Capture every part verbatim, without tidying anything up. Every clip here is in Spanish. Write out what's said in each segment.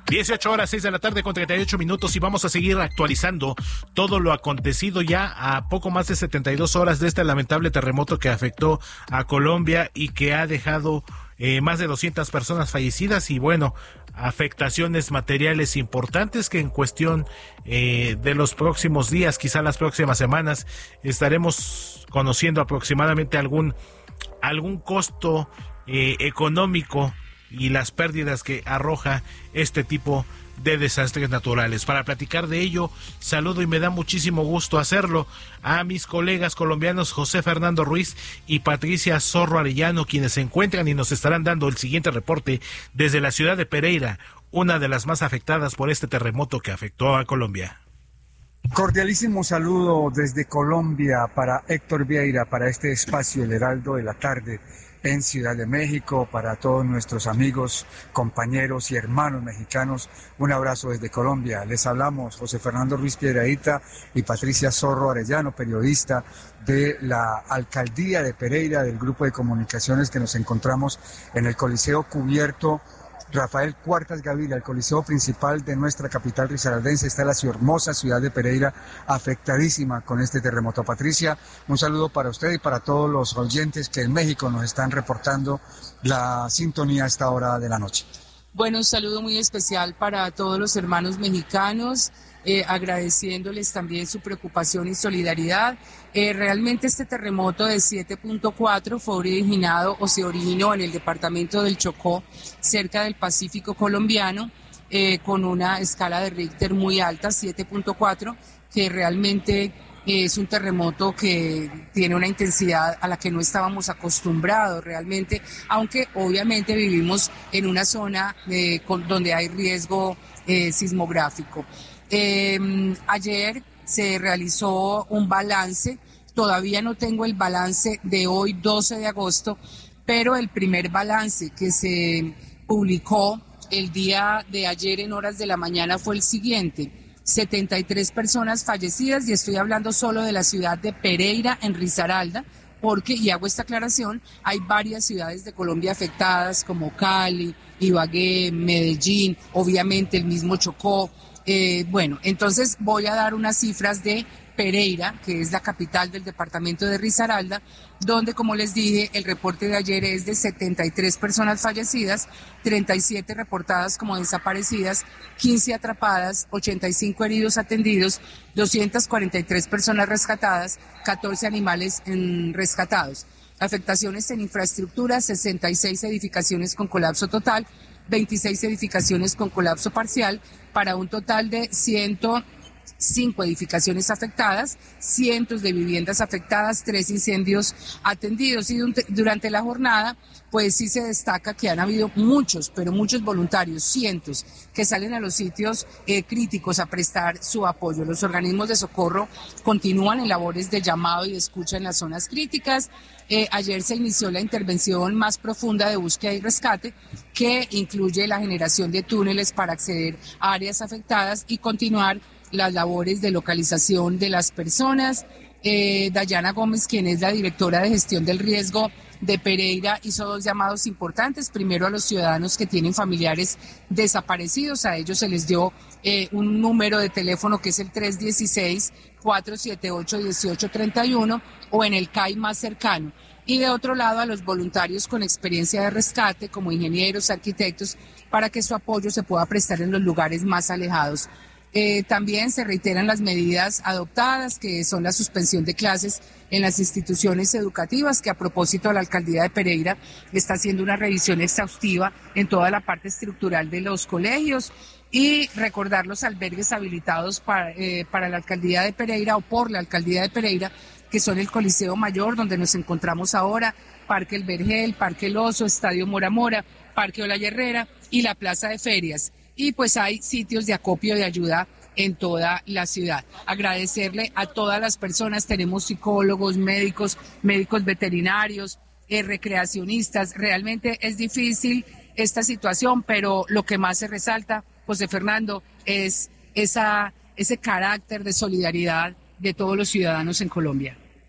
dieciocho horas, seis de la tarde con treinta y ocho minutos, y vamos a seguir actualizando todo lo acontecido ya a poco más de setenta y dos horas de este lamentable terremoto que afectó a Colombia y que ha dejado eh, más de doscientas personas fallecidas y bueno, afectaciones materiales importantes que en cuestión eh, de los próximos días, quizá las próximas semanas, estaremos conociendo aproximadamente algún, algún costo eh, económico y las pérdidas que arroja este tipo de desastres naturales. Para platicar de ello, saludo y me da muchísimo gusto hacerlo a mis colegas colombianos José Fernando Ruiz y Patricia Zorro Arellano, quienes se encuentran y nos estarán dando el siguiente reporte desde la ciudad de Pereira, una de las más afectadas por este terremoto que afectó a Colombia. Cordialísimo saludo desde Colombia para Héctor Vieira, para este espacio El Heraldo de la Tarde en Ciudad de México, para todos nuestros amigos, compañeros y hermanos mexicanos. Un abrazo desde Colombia. Les hablamos José Fernando Ruiz Piedrahíta y Patricia Zorro Arellano, periodista de la Alcaldía de Pereira, del grupo de comunicaciones que nos encontramos en el Coliseo Cubierto Rafael Cuartas Gaviria, el coliseo principal de nuestra capital risaraldense. Está la hermosa ciudad de Pereira afectadísima con este terremoto. Patricia, un saludo para usted y para todos los oyentes que en México nos están reportando la sintonía a esta hora de la noche. Bueno, un saludo muy especial para todos los hermanos mexicanos, eh, agradeciéndoles también su preocupación y solidaridad. Eh, realmente este terremoto de siete punto cuatro fue originado o se originó en el departamento del Chocó, cerca del Pacífico colombiano, eh, con una escala de Richter muy alta, siete punto cuatro, que realmente es un terremoto que tiene una intensidad a la que no estábamos acostumbrados realmente, aunque obviamente vivimos en una zona eh, con, donde hay riesgo eh, sismográfico. Eh, ayer se realizó un balance, todavía no tengo el balance de hoy, doce de agosto, pero el primer balance que se publicó el día de ayer en horas de la mañana fue el siguiente: setenta y tres personas fallecidas, y estoy hablando solo de la ciudad de Pereira en Risaralda, porque, y hago esta aclaración, hay varias ciudades de Colombia afectadas como Cali, Ibagué, Medellín, obviamente el mismo Chocó. Eh, bueno, entonces voy a dar unas cifras de Pereira, que es la capital del departamento de Risaralda, donde, como les dije, el reporte de ayer es de setenta y tres personas fallecidas, treinta y siete reportadas como desaparecidas, quince atrapadas, ochenta y cinco heridos atendidos, doscientas cuarenta y tres personas rescatadas, catorce animales en, rescatados. Afectaciones en infraestructura, sesenta y seis edificaciones con colapso total, veintiséis edificaciones con colapso parcial, para un total de ciento cinco edificaciones afectadas, cientos de viviendas afectadas, tres incendios atendidos. Y durante la jornada, pues sí se destaca que han habido muchos, pero muchos voluntarios, cientos, que salen a los sitios eh, críticos a prestar su apoyo. Los organismos de socorro continúan en labores de llamado y de escucha en las zonas críticas. Eh, ayer se inició la intervención más profunda de búsqueda y rescate, que incluye la generación de túneles para acceder a áreas afectadas y continuar las labores de localización de las personas. Eh, Dayana Gómez, quien es la directora de gestión del riesgo de Pereira, hizo dos llamados importantes. Primero, a los ciudadanos que tienen familiares desaparecidos. A ellos se les dio eh, un número de teléfono que es el tres uno seis, cuatro siete ocho, uno ocho tres uno o en el C A I más cercano. Y de otro lado, a los voluntarios con experiencia de rescate, como ingenieros, arquitectos, para que su apoyo se pueda prestar en los lugares más alejados. Eh, también se reiteran las medidas adoptadas, que son la suspensión de clases en las instituciones educativas, que a propósito la Alcaldía de Pereira está haciendo una revisión exhaustiva en toda la parte estructural de los colegios, y recordar los albergues habilitados para, eh, para la Alcaldía de Pereira o por la Alcaldía de Pereira, que son el Coliseo Mayor, donde nos encontramos ahora, Parque El Vergel, Parque El Oso, Estadio Mora Mora, Parque Olaya Herrera y la Plaza de Ferias. Y pues hay sitios de acopio de ayuda en toda la ciudad. Agradecerle a todas las personas, tenemos psicólogos, médicos, médicos veterinarios, eh, recreacionistas. Realmente es difícil esta situación, pero lo que más se resalta, José Fernando, es esa, ese carácter de solidaridad de todos los ciudadanos en Colombia.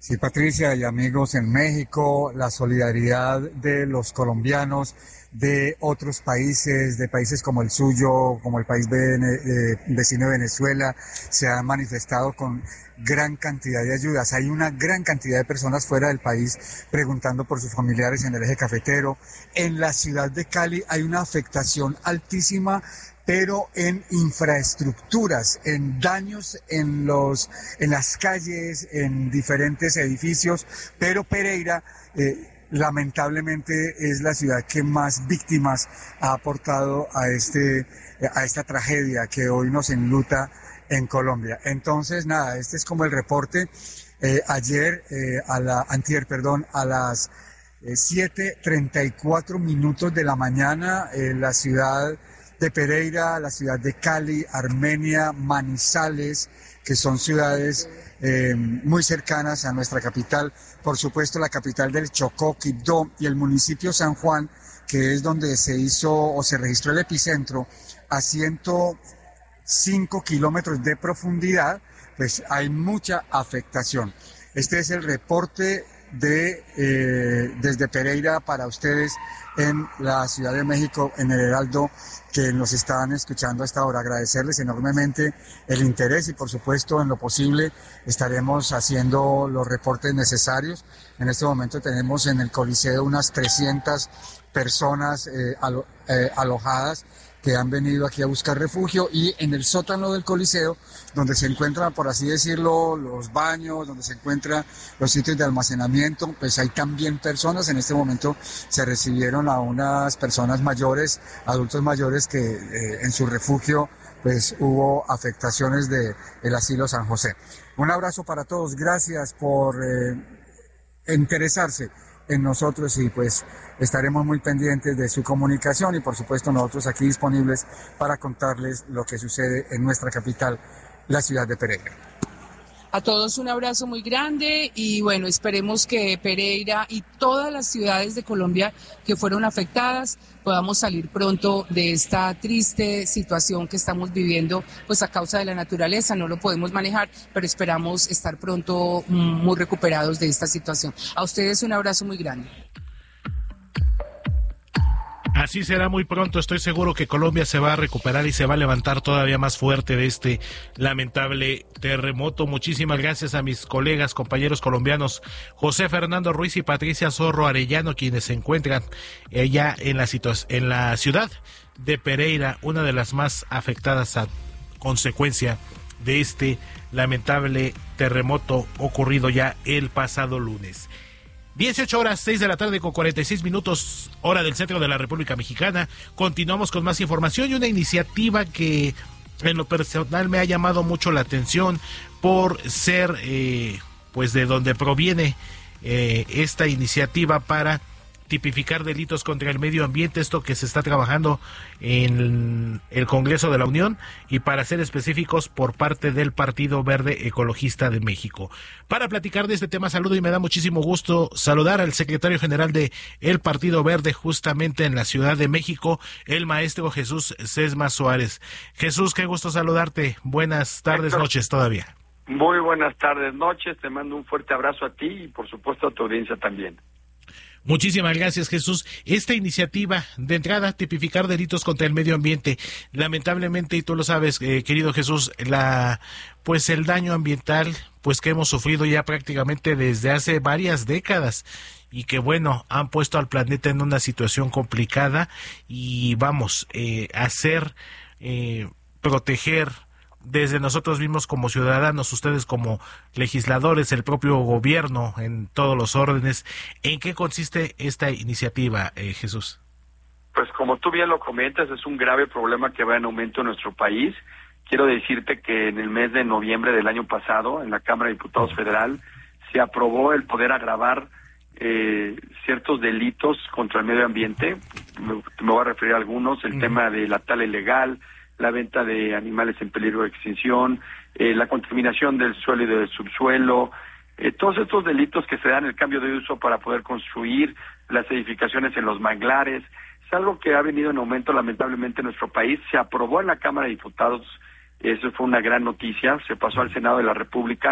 Sí, Patricia y amigos en México, la solidaridad de los colombianos, de otros países, de países como el suyo, como el país eh, vecino de Venezuela, se ha manifestado con gran cantidad de ayudas. Hay una gran cantidad de personas fuera del país preguntando por sus familiares en el eje cafetero. En la ciudad de Cali hay una afectación altísima, pero en infraestructuras, en daños en los, en las calles, en diferentes edificios, pero Pereira, eh, lamentablemente es la ciudad que más víctimas ha aportado a este, a esta tragedia que hoy nos enluta en Colombia. Entonces, nada, este es como el reporte. Eh, ayer, eh, a la, antier, perdón, a las eh, siete treinta y cuatro minutos de la mañana, eh, la ciudad de Pereira, la ciudad de Cali, Armenia, Manizales, que son ciudades eh, muy cercanas a nuestra capital, por supuesto la capital del Chocó, Quibdó, y el municipio San Juan, que es donde se hizo o se registró el epicentro, a ciento cinco kilómetros de profundidad, pues hay mucha afectación. Este es el reporte de eh, desde Pereira para ustedes en la Ciudad de México, en el Heraldo, que nos están escuchando a esta hora. Agradecerles enormemente el interés y por supuesto en lo posible estaremos haciendo los reportes necesarios. En este momento tenemos en el Coliseo unas trescientas personas eh, alo, eh, alojadas que han venido aquí a buscar refugio, y en el sótano del Coliseo, donde se encuentran, por así decirlo, los baños, donde se encuentran los sitios de almacenamiento, pues hay también personas. En este momento se recibieron a unas personas mayores, adultos mayores, que eh, en su refugio pues hubo afectaciones de el asilo San José. Un abrazo para todos, gracias por eh, interesarse en nosotros, y pues estaremos muy pendientes de su comunicación, y por supuesto nosotros aquí disponibles para contarles lo que sucede en nuestra capital, la ciudad de Pereira. A todos un abrazo muy grande, y bueno, esperemos que Pereira y todas las ciudades de Colombia que fueron afectadas podamos salir pronto de esta triste situación que estamos viviendo, pues a causa de la naturaleza. No lo podemos manejar, pero esperamos estar pronto muy recuperados de esta situación. A ustedes un abrazo muy grande. Así será muy pronto. Estoy seguro que Colombia se va a recuperar y se va a levantar todavía más fuerte de este lamentable terremoto. Muchísimas gracias a mis colegas, compañeros colombianos, José Fernando Ruiz y Patricia Zorro Arellano, quienes se encuentran allá en la, situa- en la ciudad de Pereira, una de las más afectadas a consecuencia de este lamentable terremoto ocurrido ya el pasado lunes. dieciocho horas, seis de la tarde con cuarenta y seis minutos, hora del centro de la República Mexicana. Continuamos con más información y una iniciativa que en lo personal me ha llamado mucho la atención por ser eh, pues de donde proviene eh, esta iniciativa para tipificar delitos contra el medio ambiente, esto que se está trabajando en el Congreso de la Unión, y para ser específicos por parte del Partido Verde Ecologista de México. Para platicar de este tema, saludo y me da muchísimo gusto saludar al secretario general de el Partido Verde justamente en la Ciudad de México, el maestro Jesús Sesma Suárez. Jesús, qué gusto saludarte. Buenas tardes, Héctor, noches todavía. Muy buenas tardes, noches. Te mando un fuerte abrazo a ti y por supuesto a tu audiencia también. Muchísimas gracias, Jesús. Esta iniciativa de entrada, tipificar delitos contra el medio ambiente, lamentablemente, y tú lo sabes, eh, querido Jesús, la pues el daño ambiental pues que hemos sufrido ya prácticamente desde hace varias décadas, y que bueno, han puesto al planeta en una situación complicada, y vamos, eh, hacer, eh, proteger desde nosotros mismos como ciudadanos, ustedes como legisladores, el propio gobierno en todos los órdenes. ¿En qué consiste esta iniciativa, eh, Jesús? Pues como tú bien lo comentas, es un grave problema que va en aumento en nuestro país. Quiero decirte que en el mes de noviembre del año pasado, en la Cámara de Diputados Federal, se aprobó el poder agravar eh, ciertos delitos contra el medio ambiente. Me, me voy a referir a algunos, el uh-huh. tema de la tala ilegal, la venta de animales en peligro de extinción, eh, la contaminación del suelo y del subsuelo, eh, todos estos delitos que se dan el cambio de uso para poder construir, las edificaciones en los manglares, es algo que ha venido en aumento lamentablemente en nuestro país. Se aprobó en la Cámara de Diputados, eso fue una gran noticia, se pasó al Senado de la República,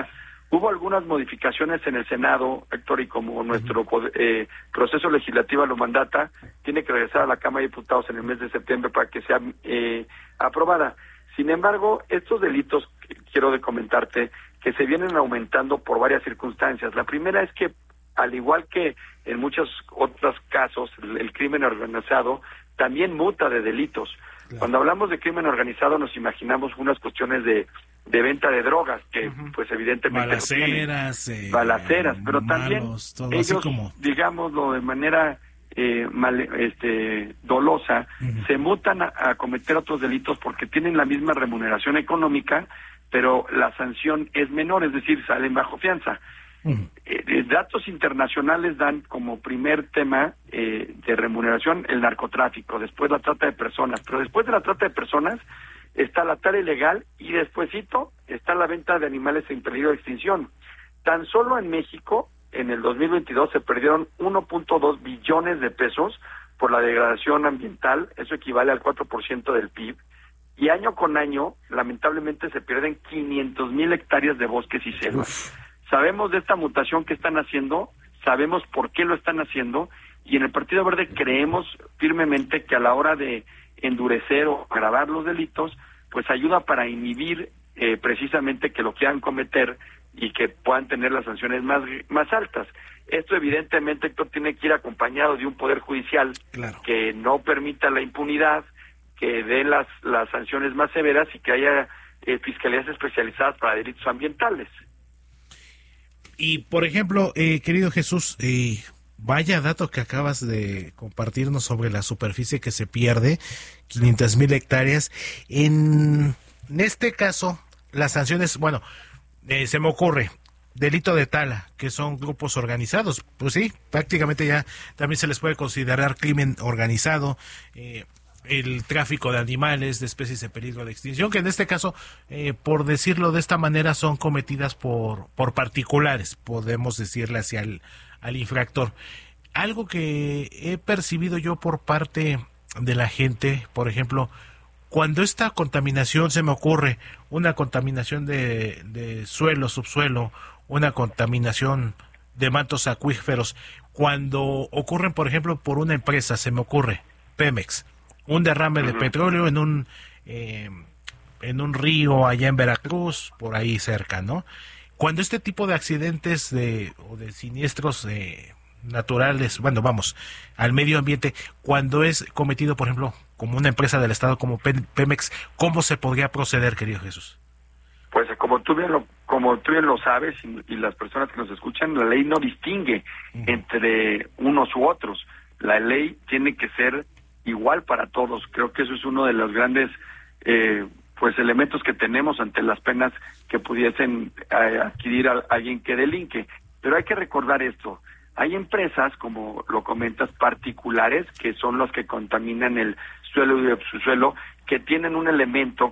Hubo algunas modificaciones en el Senado, Héctor, y como nuestro eh, proceso legislativo lo mandata, tiene que regresar a la Cámara de Diputados en el mes de septiembre para que sea eh, aprobada. Sin embargo, estos delitos, quiero de comentarte, que se vienen aumentando por varias circunstancias. La primera es que, al igual que en muchos otros casos, el, el crimen organizado también muta de delitos. Claro. Cuando hablamos de crimen organizado nos imaginamos unas cuestiones de, de venta de drogas, que uh-huh. pues evidentemente balaceras, no eh, balaceras, pero malos, también todo, ellos, como... digámoslo de manera eh, mal, este, dolosa, uh-huh. se mutan a, a cometer otros delitos porque tienen la misma remuneración económica, pero la sanción es menor, es decir, salen bajo fianza. Uh-huh. Eh, datos internacionales dan como primer tema eh, de remuneración el narcotráfico, después la trata de personas, pero después de la trata de personas está la tala ilegal y despuesito está la venta de animales en peligro de extinción. Tan solo en México, en el dos mil veintidós se perdieron uno punto dos billones de pesos por la degradación ambiental, eso equivale al cuatro por ciento del P I B, y año con año, lamentablemente, se pierden quinientos mil hectáreas de bosques y selvas. Uf. Sabemos de esta mutación que están haciendo, sabemos por qué lo están haciendo, y en el Partido Verde creemos firmemente que a la hora de endurecer o agravar los delitos, pues ayuda para inhibir eh, precisamente que lo quieran cometer y que puedan tener las sanciones más, más altas. Esto evidentemente, Héctor, tiene que ir acompañado de un poder judicial claro. que no permita la impunidad, que dé las, las sanciones más severas y que haya eh, fiscalías especializadas para delitos ambientales. Y, por ejemplo, eh, querido Jesús, eh, vaya dato que acabas de compartirnos sobre la superficie que se pierde, quinientas mil hectáreas. En, en este caso, las sanciones, bueno, eh, se me ocurre, delito de tala, que son grupos organizados, pues sí, prácticamente ya también se les puede considerar crimen organizado, eh, el tráfico de animales, de especies en peligro de extinción, que en este caso, eh, por decirlo de esta manera, son cometidas por, por particulares, podemos decirle hacia el al infractor. Algo que he percibido yo por parte de la gente, por ejemplo, cuando esta contaminación se me ocurre, una contaminación de, de suelo, subsuelo, una contaminación de mantos acuíferos, cuando ocurren, por ejemplo, por una empresa, se me ocurre, Pemex, un derrame de petróleo en un eh, en un río allá en Veracruz, por ahí cerca, ¿no? Cuando este tipo de accidentes de, o de siniestros eh, naturales, bueno, vamos, al medio ambiente, cuando es cometido, por ejemplo, como una empresa del Estado como Pemex, ¿cómo se podría proceder, querido Jesús? Pues como tú bien lo, como tú bien lo sabes, y, y las personas que nos escuchan, la ley no distingue uh-huh. entre unos u otros. La ley tiene que ser igual para todos. Creo que eso es uno de los grandes eh, pues elementos que tenemos ante las penas que pudiesen eh, adquirir a alguien que delinque. Pero hay que recordar esto, hay empresas, como lo comentas, particulares, que son los que contaminan el suelo y el subsuelo, que tienen un elemento